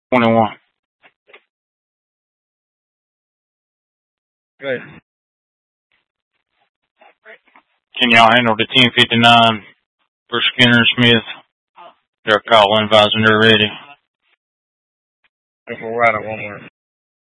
21. Good. Can y'all handle the 1059 for Skinner Smith? They're calling, advising they're ready. If we'll ride it one more.